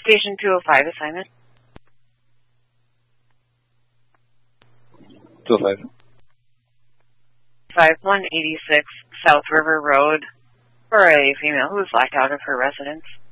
Station 205 assignment. 205. 5186 South River Road for a female who was locked out of her residence.